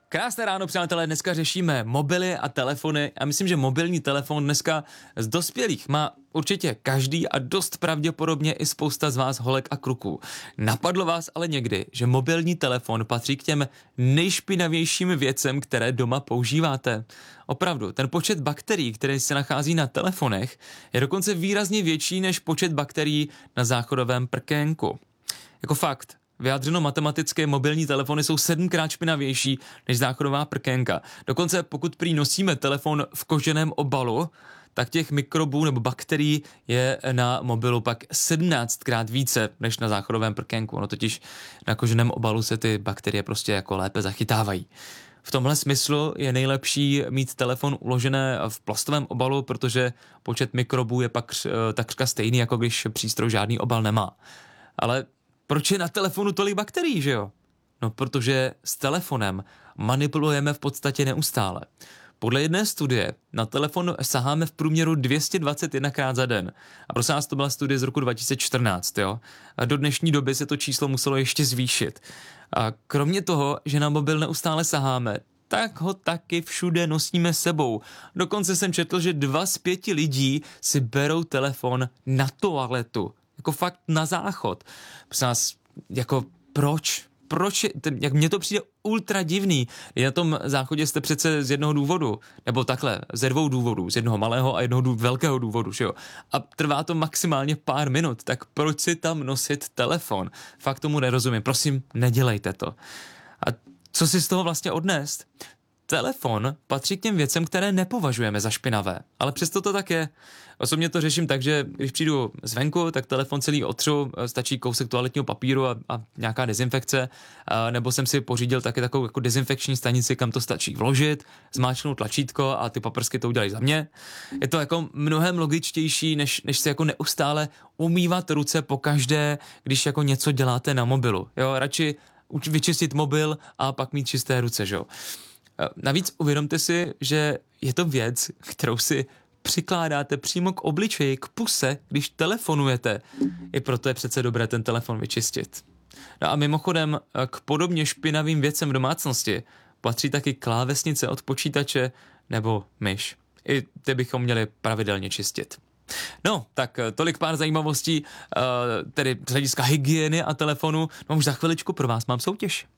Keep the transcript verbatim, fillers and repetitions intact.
Krásné ráno, přátelé, dneska řešíme mobily a telefony a myslím, že mobilní telefon dneska z dospělých má určitě každý a dost pravděpodobně i spousta z vás holek a kluků. Napadlo vás ale někdy, že mobilní telefon patří k těm nejšpinavějším věcem, které doma používáte? Opravdu, ten počet bakterií, které se nachází na telefonech, je dokonce výrazně větší než počet bakterií na záchodovém prkénku. Jako fakt. Vyjádřeno matematické, mobilní telefony jsou sedmkrát špinavější než záchodová prkénka. Dokonce pokud prý nosíme telefon v koženém obalu, tak těch mikrobů nebo bakterií je na mobilu pak sedmnáctkrát více než na záchodovém prkénku. No totiž na koženém obalu se ty bakterie prostě jako lépe zachytávají. V tomhle smyslu je nejlepší mít telefon uložené v plastovém obalu, protože počet mikrobů je pak takřka stejný, jako když přístroj žádný obal nemá. Ale proč je na telefonu tolik bakterií, že jo? No, protože s telefonem manipulujeme v podstatě neustále. Podle jedné studie na telefon saháme v průměru dvě stě dvacet jedna krát za den. A prosím vás, to byla studie z roku dva tisíce čtrnáct, jo? A do dnešní doby se to číslo muselo ještě zvýšit. A kromě toho, že na mobil neustále saháme, tak ho taky všude nosíme sebou. Dokonce jsem četl, že dva z pěti lidí si berou telefon na toaletu. Jako fakt na záchod. Prosím vás, jako proč? Proč? Je, ten, jak mně to přijde ultra divný. Na tom záchodě jste přece z jednoho důvodu, nebo takhle, ze dvou důvodů, z jednoho malého a jednoho dů, velkého důvodu, že jo? A trvá to maximálně pár minut, tak proč si tam nosit telefon? Fakt tomu nerozumím. Prosím, nedělejte to. A co si z toho vlastně odnést? Telefon patří k těm věcem, které nepovažujeme za špinavé, ale přesto to tak je. Osobně to řeším tak, že když přijdu zvenku, tak telefon celý otřu, stačí kousek toaletního papíru a, a nějaká dezinfekce, a nebo jsem si pořídil taky takovou jako dezinfekční stanici, kam to stačí vložit, zmáčknout tlačítko a ty paprsky to udělají za mě. Je to jako mnohem logičtější, než, než si jako neustále umývat ruce pokaždé, když jako něco děláte na mobilu. Jo, radši vyčistit mobil a pak mít čisté ruce, že jo. Navíc uvědomte si, že je to věc, kterou si přikládáte přímo k obličeji, k puse, když telefonujete. I proto je přece dobré ten telefon vyčistit. No a mimochodem k podobně špinavým věcem v domácnosti patří taky klávesnice od počítače nebo myš. I ty bychom měli pravidelně čistit. No, tak tolik pár zajímavostí, tedy z hlediska hygieny a telefonu. No už za chviličku pro vás mám soutěž.